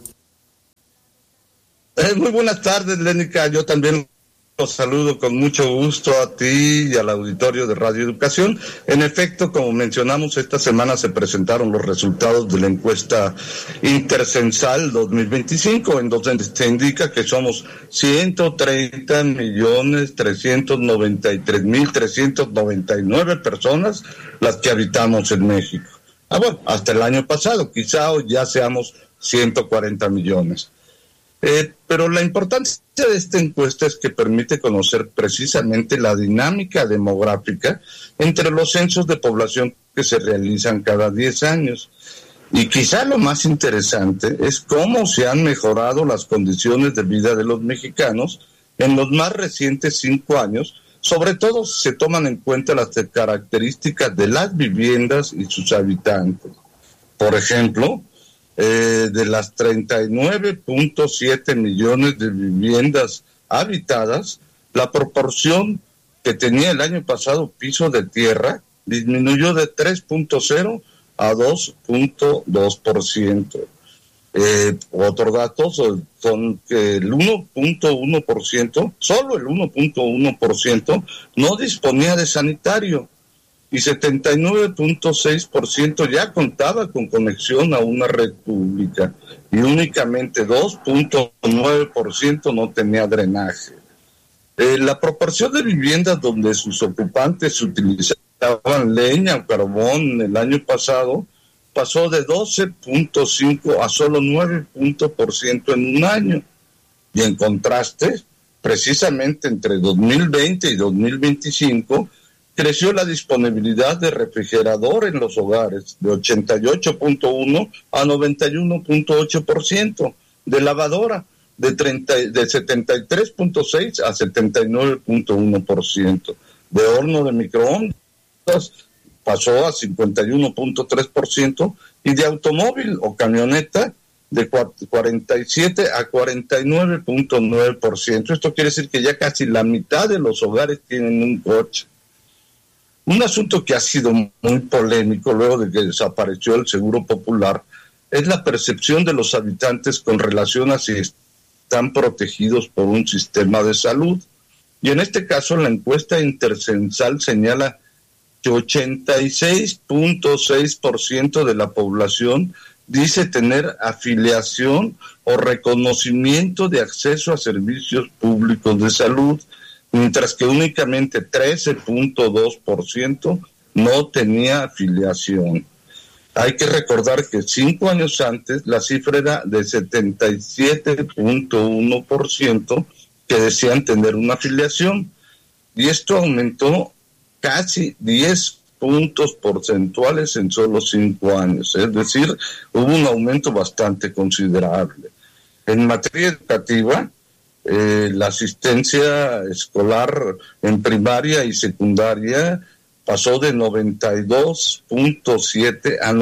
Muy buenas tardes, Lénica. Yo también los saludo con mucho gusto a ti y al auditorio de Radio Educación. En efecto, como mencionamos, esta semana se presentaron los resultados de la encuesta intercensal 2025, en donde se indica que somos 130.393.399 personas las que habitamos en México. Bueno, hasta el año pasado, quizá hoy ya seamos 140 millones. Pero la importancia de esta encuesta es que permite conocer precisamente la dinámica demográfica entre los censos de población que se realizan cada 10 años. Y quizá lo más interesante es cómo se han mejorado las condiciones de vida de los mexicanos en los más recientes 5 años. Sobre todo se toman en cuenta las características de las viviendas y sus habitantes. Por ejemplo, de las 39.7 millones de viviendas habitadas, la proporción que tenía el año pasado piso de tierra disminuyó de 3.0 a 2.2%. Otros datos son que el 1.1%, solo el 1.1% no disponía de sanitario y 79.6% ya contaba con conexión a una red pública y únicamente 2.9% no tenía drenaje. La proporción de viviendas donde sus ocupantes utilizaban leña o carbón el año pasado pasó de 12.5 a solo 9% en un año. Y en contraste, precisamente entre 2020 y 2025, creció la disponibilidad de refrigerador en los hogares de 88.1 a 91.8%, de lavadora de 73.6 a 79.1%, de horno de microondas pasó a 51.3% y de automóvil o camioneta de 47 a 49.9%. Esto quiere decir que ya casi la mitad de los hogares tienen un coche. Un asunto que ha sido muy polémico luego de que desapareció el Seguro Popular es la percepción de los habitantes con relación a si están protegidos por un sistema de salud. Y en este caso la encuesta intercensal señala que 86.6% de la población dice tener afiliación o reconocimiento de acceso a servicios públicos de salud, mientras que únicamente 13.2% no tenía afiliación. Hay que recordar que 5 años antes la cifra era de 77.1% que decían tener una afiliación, y esto aumentó casi 10 puntos porcentuales en solo 5 años, es decir, hubo un aumento bastante considerable. En materia educativa, la asistencia escolar en primaria y secundaria pasó de 92.7 a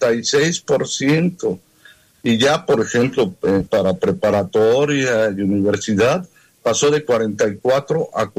96%, y ya, por ejemplo, para preparatoria y universidad, pasó de 44 a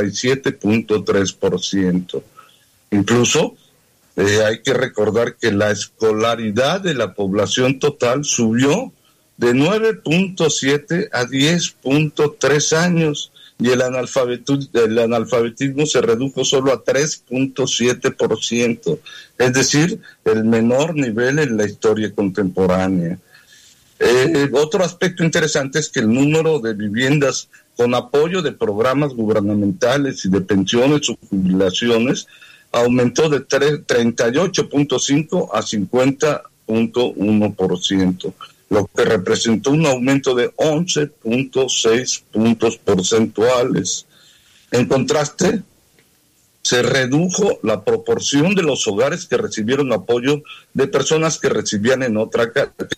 47.3%. Incluso hay que recordar que la escolaridad de la población total subió de 9.7 a 10.3 años y el analfabetismo se redujo solo a 3.7%, es decir, el menor nivel en la historia contemporánea. Otro aspecto interesante es que el número de viviendas con apoyo de programas gubernamentales y de pensiones o jubilaciones, aumentó de 38.5 a 50.1%, lo que representó un aumento de 11.6 puntos porcentuales. En contraste, se redujo la proporción de los hogares que recibieron apoyo de personas que residían en otra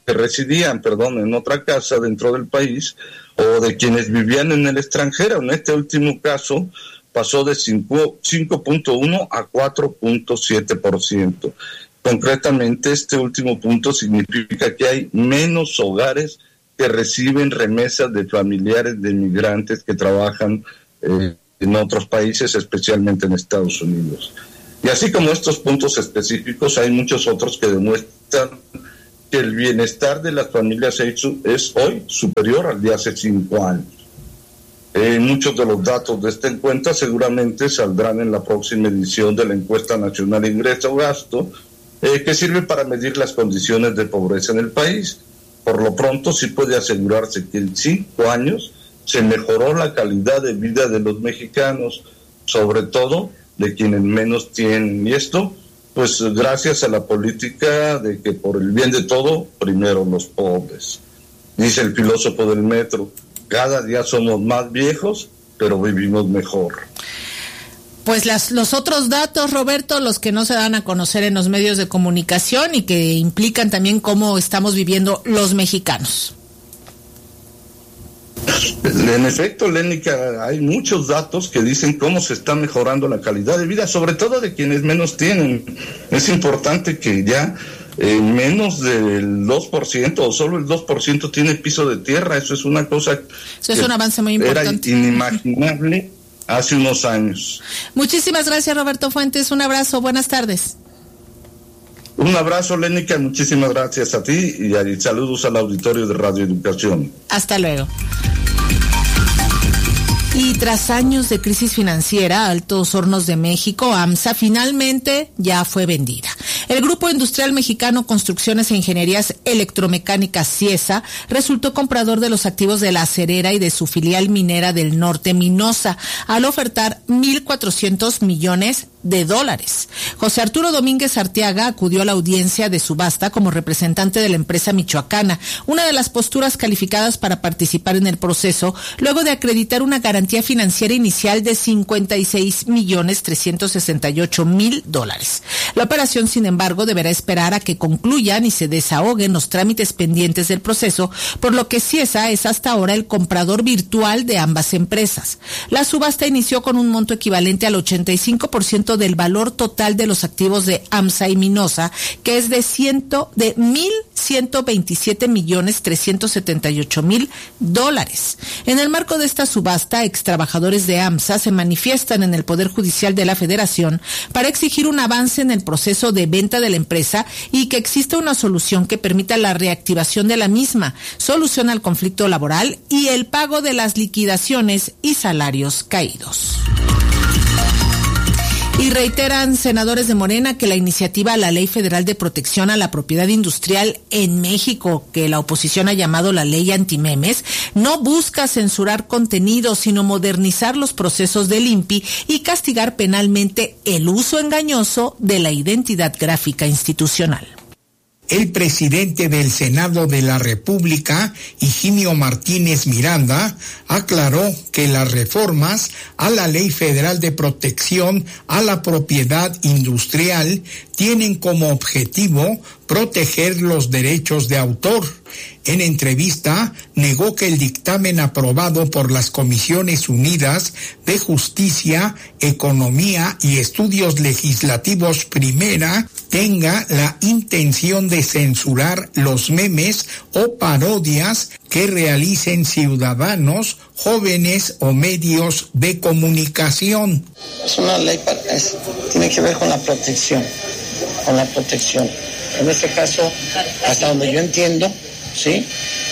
casa dentro del país, o de quienes vivían en el extranjero. En este último caso pasó de 5.1 a 4.7%. Concretamente, este último punto significa que hay menos hogares que reciben remesas de familiares de migrantes que trabajan en otros países, especialmente en Estados Unidos. Y así como estos puntos específicos, hay muchos otros que demuestran que el bienestar de las familias es hoy superior al de hace 5 años. Muchos de los datos de esta encuesta seguramente saldrán en la próxima edición de la encuesta nacional Ingreso-Gasto, que sirve para medir las condiciones de pobreza en el país. Por lo pronto, sí puede asegurarse que en 5 años se mejoró la calidad de vida de los mexicanos, sobre todo de quienes menos tienen. Y esto, pues gracias a la política de que por el bien de todo, primero los pobres. Dice el filósofo del metro, cada día somos más viejos, pero vivimos mejor. Pues los otros datos, Roberto, los que no se dan a conocer en los medios de comunicación y que implican también cómo estamos viviendo los mexicanos. En efecto, Lénica, hay muchos datos que dicen cómo se está mejorando la calidad de vida, sobre todo de quienes menos tienen. Es importante que ya menos del 2% o solo el 2% tiene piso de tierra. Eso es una cosa Eso es un avance muy importante. Era inimaginable hace unos años. Muchísimas gracias, Roberto Fuentes. Un abrazo. Buenas tardes. Un abrazo, Lénica. Muchísimas gracias a ti y saludos al auditorio de Radio Educación. Hasta luego. Y tras años de crisis financiera, Altos Hornos de México, AMSA, finalmente ya fue vendida. El Grupo Industrial Mexicano Construcciones e Ingenierías Electromecánicas CIESA resultó comprador de los activos de La Acerera y de su filial minera del norte, Minosa, al ofertar $1,400 millones. José Arturo Domínguez Arteaga acudió a la audiencia de subasta como representante de la empresa michoacana, una de las posturas calificadas para participar en el proceso, luego de acreditar una garantía financiera inicial de $56,368,000. La operación, sin embargo, deberá esperar a que concluyan y se desahoguen los trámites pendientes del proceso, por lo que CIESA es hasta ahora el comprador virtual de ambas empresas. La subasta inició con un monto equivalente al 85% del valor total de los activos de AMSA y Minosa, que es de $1,127,378,000. En el marco de esta subasta, extrabajadores de AMSA se manifiestan en el Poder Judicial de la Federación para exigir un avance en el proceso de venta de la empresa y que exista una solución que permita la reactivación de la misma, solución al conflicto laboral y el pago de las liquidaciones y salarios caídos. Y reiteran senadores de Morena que la iniciativa a la Ley Federal de Protección a la Propiedad Industrial en México, que la oposición ha llamado la Ley Antimemes, no busca censurar contenidos, sino modernizar los procesos del INPI y castigar penalmente el uso engañoso de la identidad gráfica institucional. El presidente del Senado de la República, Higinio Martínez Miranda, aclaró que las reformas a la Ley Federal de Protección a la Propiedad Industrial tienen como objetivo proteger los derechos de autor. En entrevista, negó que el dictamen aprobado por las Comisiones Unidas de Justicia, Economía y Estudios Legislativos Primera tenga la intención de censurar los memes o parodias que realicen ciudadanos, jóvenes o medios de comunicación. Es una ley, tiene que ver con la protección, En este caso, hasta donde yo entiendo, ¿sí?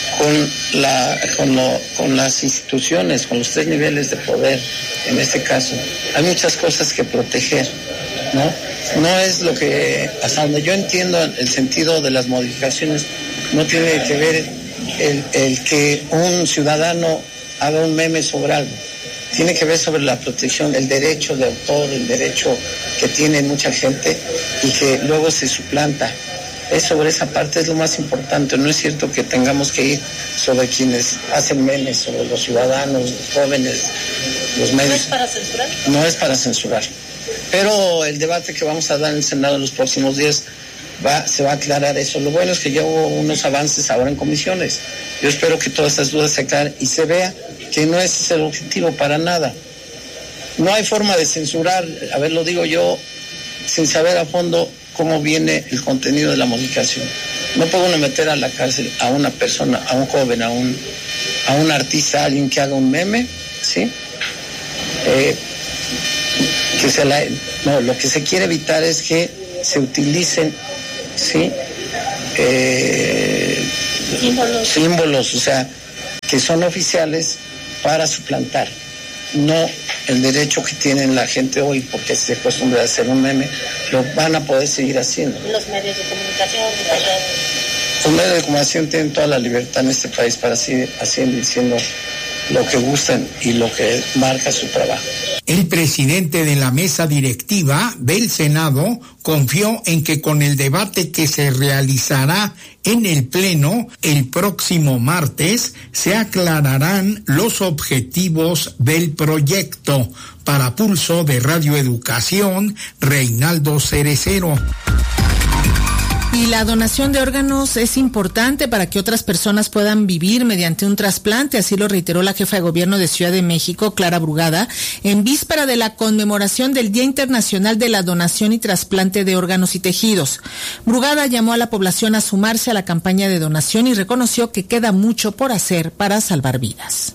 Con las instituciones, con los 3 niveles de poder, en este caso, hay muchas cosas que proteger, ¿no? No es lo que, hasta donde yo entiendo el sentido de las modificaciones, no tiene que ver el que un ciudadano haga un meme sobre algo. Tiene que ver sobre la protección, el derecho de autor, el derecho que tiene mucha gente y que luego se suplanta. Es sobre esa parte, es lo más importante. No es cierto que tengamos que ir sobre quienes hacen memes, sobre los ciudadanos, los jóvenes, los medios. ¿No es para censurar? No es para censurar. Pero el debate que vamos a dar en el Senado en los próximos días se va a aclarar eso. Lo bueno es que ya hubo unos avances ahora en comisiones. Yo espero que todas estas dudas se aclaren y se vea que no ese es el objetivo para nada. No hay forma de censurar, a ver, lo digo yo, sin saber a fondo cómo viene el contenido de la modificación. No puede uno meter a la cárcel a una persona, a un joven, a un artista, a alguien que haga un meme, ¿sí? Lo que se quiere evitar es que se utilicen, ¿sí? Símbolos, o sea, que son oficiales para suplantar, no el derecho que tienen la gente hoy, porque se acostumbra a hacer un meme, lo van a poder seguir haciendo. Los medios de comunicación, las redes. Los medios de comunicación tienen toda la libertad en este país para seguir haciendo y diciendo lo que gustan y lo que marca su trabajo. El presidente de la mesa directiva del Senado confió en que con el debate que se realizará en el Pleno el próximo martes se aclararán los objetivos del proyecto. Para Pulso de Radio Educación, Reinaldo Cerecero. Y la donación de órganos es importante para que otras personas puedan vivir mediante un trasplante, así lo reiteró la jefa de gobierno de Ciudad de México, Clara Brugada, en víspera de la conmemoración del Día Internacional de la Donación y Trasplante de Órganos y Tejidos. Brugada llamó a la población a sumarse a la campaña de donación y reconoció que queda mucho por hacer para salvar vidas.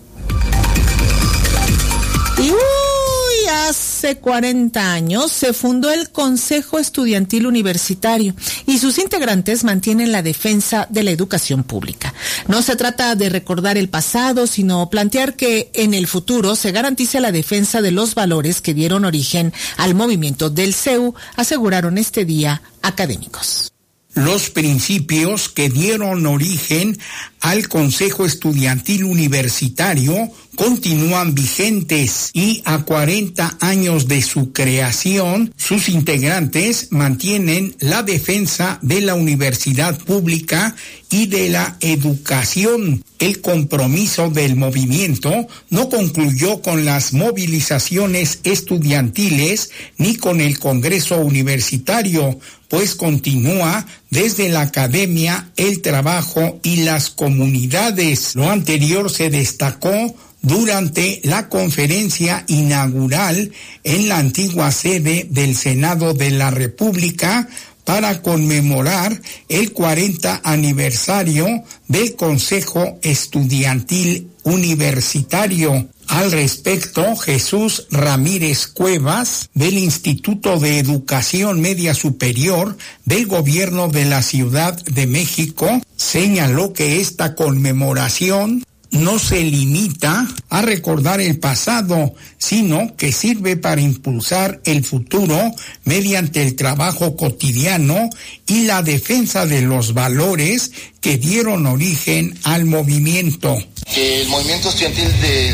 Hace 40 años se fundó el Consejo Estudiantil Universitario y sus integrantes mantienen la defensa de la educación pública. No se trata de recordar el pasado, sino plantear que en el futuro se garantice la defensa de los valores que dieron origen al movimiento del CEU, aseguraron este día académicos. Los principios que dieron origen al Consejo Estudiantil Universitario continúan vigentes y a 40 años de su creación, sus integrantes mantienen la defensa de la universidad pública y de la educación. El compromiso del movimiento no concluyó con las movilizaciones estudiantiles ni con el Congreso Universitario, pues continúa desde la academia, el trabajo y las comunidades. Lo anterior se destacó durante la conferencia inaugural en la antigua sede del Senado de la República para conmemorar el 40 aniversario del Consejo Estudiantil Universitario. Al respecto, Jesús Ramírez Cuevas, del Instituto de Educación Media Superior del Gobierno de la Ciudad de México, señaló que esta conmemoración no se limita a recordar el pasado, sino que sirve para impulsar el futuro mediante el trabajo cotidiano y la defensa de los valores que dieron origen al movimiento. Que el movimiento estudiantil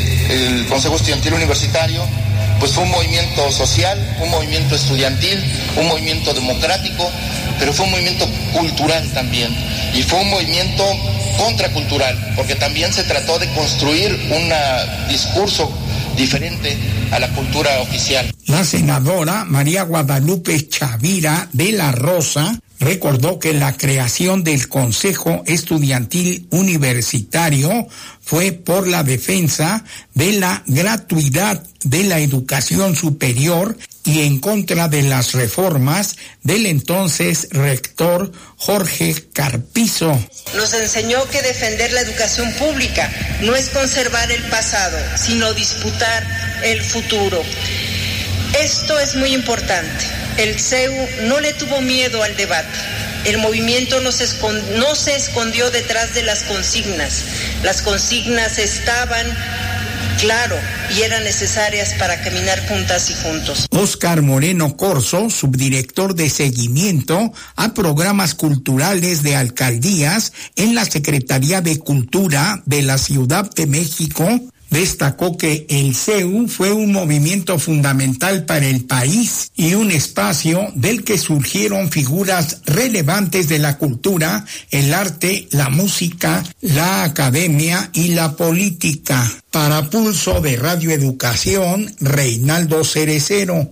del Consejo Estudiantil Universitario pues fue un movimiento social, un movimiento estudiantil, un movimiento democrático, pero fue un movimiento cultural también, y fue un movimiento contracultural, porque también se trató de construir un discurso diferente a la cultura oficial. La senadora María Guadalupe Chavira de la Rosa recordó que la creación del Consejo Estudiantil Universitario fue por la defensa de la gratuidad de la educación superior y en contra de las reformas del entonces rector Jorge Carpizo. Nos enseñó que defender la educación pública no es conservar el pasado, sino disputar el futuro. Esto es muy importante. El CEU no le tuvo miedo al debate. El movimiento no se escondió detrás de las consignas. Las consignas estaban, claro, y eran necesarias para caminar juntas y juntos. Óscar Moreno Corzo, subdirector de seguimiento a programas culturales de alcaldías en la Secretaría de Cultura de la Ciudad de México, Destacó que el CEU fue un movimiento fundamental para el país y un espacio del que surgieron figuras relevantes de la cultura, el arte, la música, la academia y la política. Para Pulso de Radio Educación, Reinaldo Cerecero.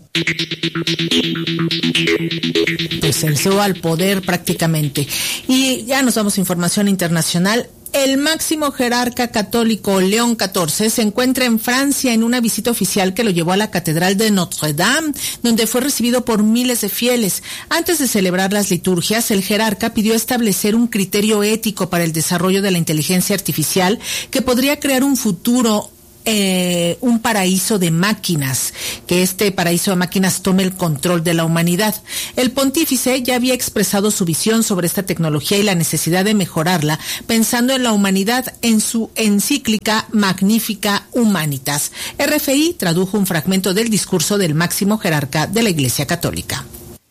Pues el CEU al poder prácticamente. Y ya nos vamos a información internacional. El máximo jerarca católico León XIV se encuentra en Francia en una visita oficial que lo llevó a la Catedral de Notre Dame, donde fue recibido por miles de fieles. Antes de celebrar las liturgias, el jerarca pidió establecer un criterio ético para el desarrollo de la inteligencia artificial que podría crear un futuro un paraíso de máquinas, que este paraíso de máquinas tome el control de la humanidad. El pontífice ya había expresado su visión sobre esta tecnología y la necesidad de mejorarla, pensando en la humanidad en su encíclica Magnificat Humanitas. RFI tradujo un fragmento del discurso del máximo jerarca de la Iglesia Católica.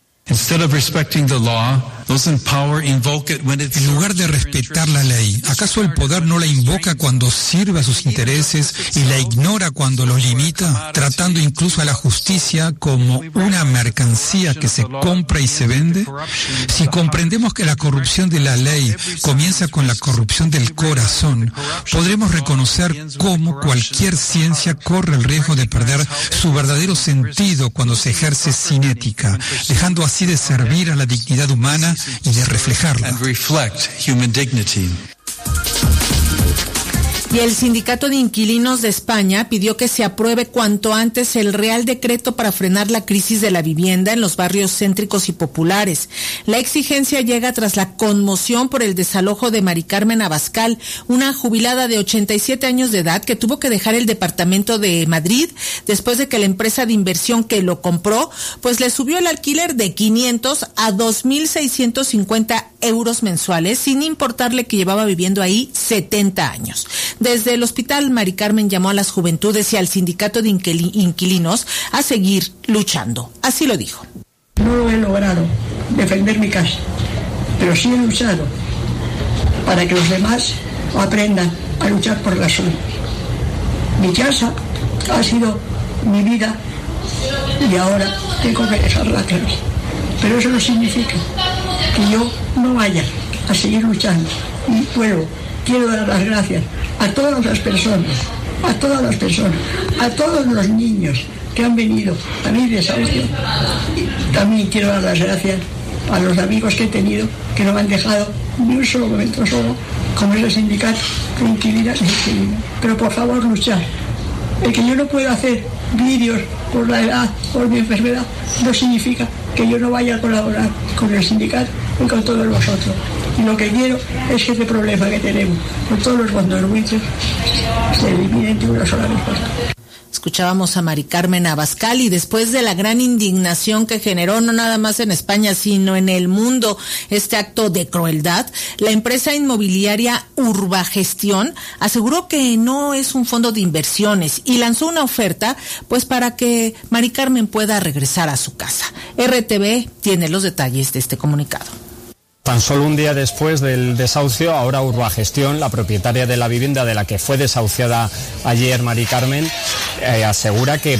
En lugar de respetar la ley, ¿acaso el poder no la invoca cuando sirve a sus intereses y la ignora cuando los limita, tratando incluso a la justicia como una mercancía que se compra y se vende? Si comprendemos que la corrupción de la ley comienza con la corrupción del corazón, podremos reconocer cómo cualquier ciencia corre el riesgo de perder su verdadero sentido cuando se ejerce sin ética, dejando así de servir a la dignidad humana y de reflejarla. Y el Sindicato de Inquilinos de España pidió que se apruebe cuanto antes el Real Decreto para frenar la crisis de la vivienda en los barrios céntricos y populares. La exigencia llega tras la conmoción por el desalojo de Mari Carmen Abascal, una jubilada de 87 años de edad que tuvo que dejar el departamento de Madrid después de que la empresa de inversión que lo compró pues le subió el alquiler de 500 a 2.650 euros mensuales, sin importarle que llevaba viviendo ahí 70 años. Desde el hospital, Mari Carmen llamó a las juventudes y al sindicato de inquilinos a seguir luchando. Así lo dijo. No lo he logrado defender mi casa, pero sí he luchado para que los demás aprendan a luchar por la suya. Mi casa ha sido mi vida y ahora tengo que dejarla atrás. Pero eso no significa que yo no vaya a seguir luchando. Y quiero dar las gracias a todas las personas, a todos los niños que han venido a mi desahucio. También quiero dar las gracias a los amigos que he tenido que no me han dejado ni un solo momento solo, como es el sindicato de inquilinas y inquilinos. Pero por favor, luchar. El que yo no pueda hacer vídeos por la edad, por mi enfermedad, no significa que yo no vaya a colaborar con el sindicato y con todos vosotros. Y lo que quiero es que este problema que tenemos con todos los condonuitos se elimine de una sola vez por todas. Escuchábamos a Mari Carmen Abascal y después de la gran indignación que generó no nada más en España sino en el mundo este acto de crueldad, la empresa inmobiliaria Urbagestión aseguró que no es un fondo de inversiones y lanzó una oferta pues para que Mari Carmen pueda regresar a su casa. RTV tiene los detalles de este comunicado. Tan solo un día después del desahucio, ahora Urbagestión, la propietaria de la vivienda de la que fue desahuciada ayer Mari Carmen, asegura que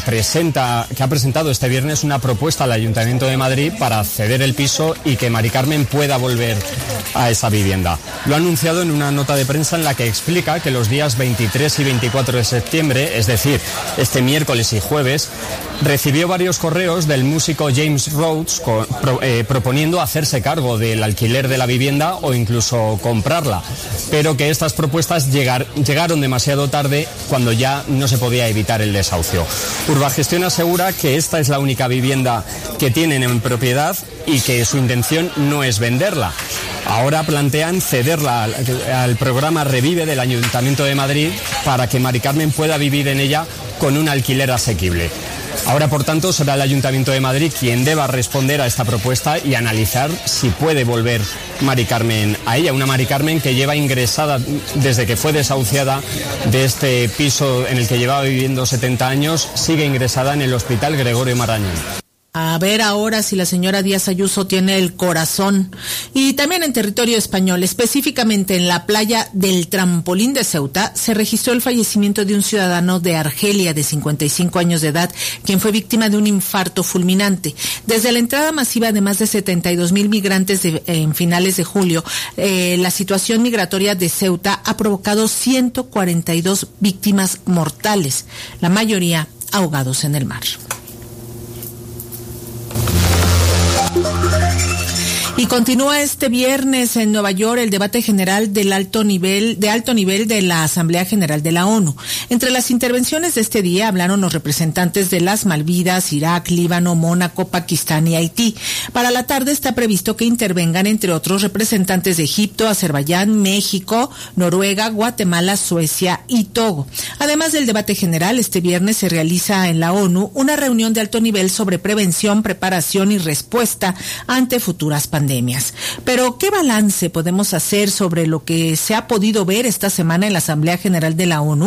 ha presentado este viernes una propuesta al Ayuntamiento de Madrid para ceder el piso y que Mari Carmen pueda volver a esa vivienda. Lo ha anunciado en una nota de prensa en la que explica que los días 23 y 24 de septiembre, es decir, este miércoles y jueves, recibió varios correos del músico James Rhodes proponiendo hacerse cargo del alquiler de la vivienda o incluso comprarla, pero que estas propuestas llegaron demasiado tarde cuando ya no se podía evitar el desahucio. Urbagestión asegura que esta es la única vivienda que tienen en propiedad y que su intención no es venderla. Ahora plantean cederla al programa Revive del Ayuntamiento de Madrid para que Mari Carmen pueda vivir en ella con un alquiler asequible. Ahora, por tanto, será el Ayuntamiento de Madrid quien deba responder a esta propuesta y analizar si puede volver Mari Carmen a ella. Una Mari Carmen que lleva ingresada desde que fue desahuciada de este piso en el que llevaba viviendo 70 años, sigue ingresada en el Hospital Gregorio Marañón. A ver ahora si la señora Díaz Ayuso tiene el corazón. Y también en territorio español, específicamente en la playa del Trampolín de Ceuta, se registró el fallecimiento de un ciudadano de Argelia de 55 años de edad, quien fue víctima de un infarto fulminante. Desde la entrada masiva de más de 72,000 migrantes en finales de julio, la situación migratoria de Ceuta ha provocado 142 víctimas mortales, la mayoría ahogados en el mar. Y continúa este viernes en Nueva York el debate general de alto nivel de la Asamblea General de la ONU. Entre las intervenciones de este día hablaron los representantes de las Malvinas, Irak, Líbano, Mónaco, Pakistán y Haití. Para la tarde está previsto que intervengan, entre otros, representantes de Egipto, Azerbaiyán, México, Noruega, Guatemala, Suecia y Togo. Además del debate general, este viernes se realiza en la ONU una reunión de alto nivel sobre prevención, preparación y respuesta ante futuras pandemias. Pero, ¿qué balance podemos hacer sobre lo que se ha podido ver esta semana en la Asamblea General de la ONU?